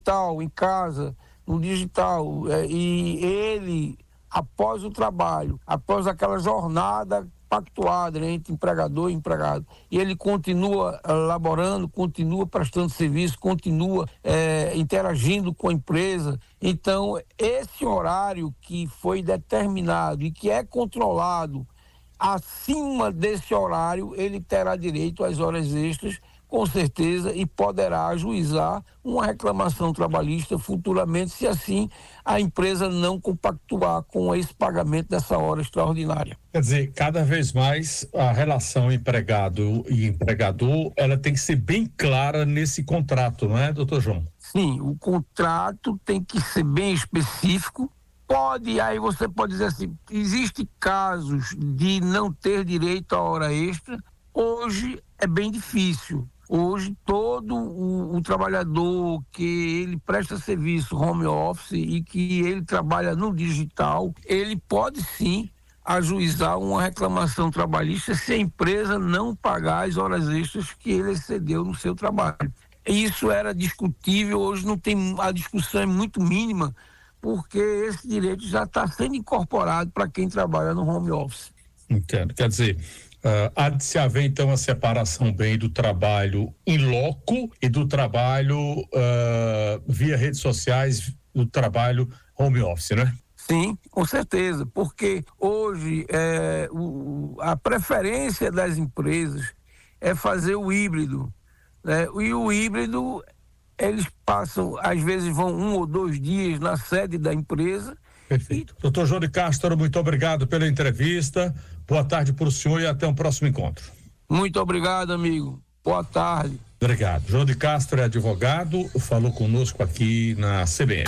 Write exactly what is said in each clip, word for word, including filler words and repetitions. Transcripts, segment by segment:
digital, em casa, no digital, é, e ele, após o trabalho, após aquela jornada pactuada, né, entre empregador e empregado, e ele continua laborando, continua prestando serviço, continua é, interagindo com a empresa. Então, esse horário que foi determinado e que é controlado, acima desse horário, ele terá direito às horas extras, com certeza, e poderá ajuizar uma reclamação trabalhista futuramente, se assim a empresa não compactuar com esse pagamento dessa hora extraordinária. Quer dizer, cada vez mais a relação empregado e empregador, ela tem que ser bem clara nesse contrato, não é, doutor João? Sim, o contrato tem que ser bem específico. Pode, aí você pode dizer assim, existem casos de não ter direito à hora extra. Hoje é bem difícil. Hoje, todo o, o trabalhador que ele presta serviço home office e que ele trabalha no digital, ele pode sim ajuizar uma reclamação trabalhista se a empresa não pagar as horas extras que ele excedeu no seu trabalho. Isso era discutível, hoje não tem, a discussão é muito mínima, porque esse direito já está sendo incorporado para quem trabalha no home office. Entendo, quer dizer... Uh, há de se haver então a separação bem do trabalho in loco e do trabalho uh, via redes sociais, do trabalho home office, né? Sim, com certeza, porque hoje é, o, a preferência das empresas é fazer o híbrido, né? E o híbrido, eles passam, às vezes vão um ou dois dias na sede da empresa. Perfeito. E... Doutor João de Castro, muito obrigado pela entrevista. Boa tarde para o senhor e até um próximo encontro. Muito obrigado, amigo. Boa tarde. Obrigado. João de Castro é advogado, falou conosco aqui na C B N.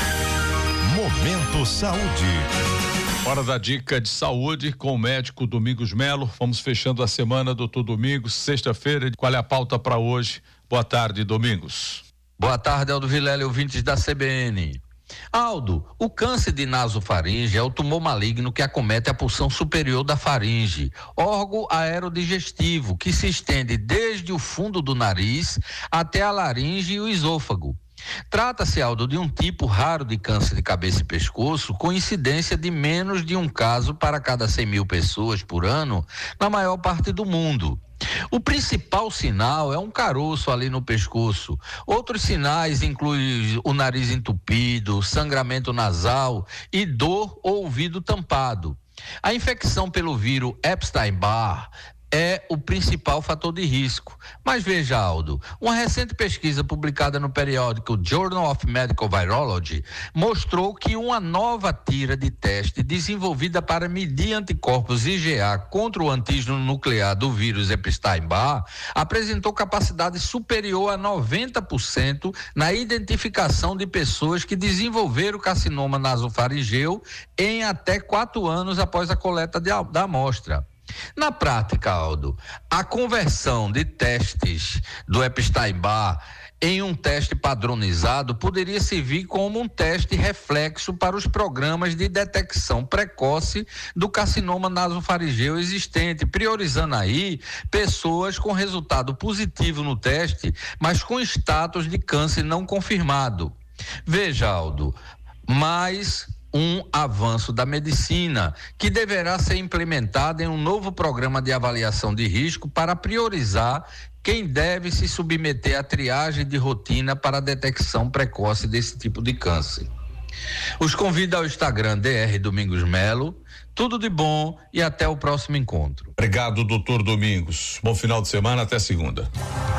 Momento Saúde. Hora da dica de saúde com o médico Domingos Melo. Vamos fechando a semana, doutor Domingos, sexta-feira. Qual é a pauta para hoje? Boa tarde, Domingos. Boa tarde, Aldo Vilela e ouvintes da C B N. Aldo, o câncer de nasofaringe é o tumor maligno que acomete a porção superior da faringe, órgão aerodigestivo que se estende desde o fundo do nariz até a laringe e o esôfago. Trata-se, Aldo, de um tipo raro de câncer de cabeça e pescoço, com incidência de menos de um caso para cada cem mil pessoas por ano, na maior parte do mundo. O principal sinal é um caroço ali no pescoço. Outros sinais incluem o nariz entupido, sangramento nasal e dor ou ouvido tampado. A infecção pelo vírus Epstein-Barr é o principal fator de risco. Mas veja, Aldo, uma recente pesquisa publicada no periódico Journal of Medical Virology mostrou que uma nova tira de teste desenvolvida para medir anticorpos I G A contra o antígeno nuclear do vírus Epstein-Barr apresentou capacidade superior a noventa por cento na identificação de pessoas que desenvolveram carcinoma nasofaringeu em até quatro anos após a coleta de, da amostra. Na prática, Aldo, a conversão de testes do Epstein-Barr em um teste padronizado poderia servir como um teste reflexo para os programas de detecção precoce do carcinoma nasofaringeu existente, priorizando aí pessoas com resultado positivo no teste, mas com status de câncer não confirmado. Veja, Aldo, mas um avanço da medicina que deverá ser implementado em um novo programa de avaliação de risco para priorizar quem deve se submeter à triagem de rotina para a detecção precoce desse tipo de câncer. Os convido ao Instagram D R Domingos Melo. Tudo de bom e até o próximo encontro. Obrigado, doutor Domingos. Bom final de semana, até segunda.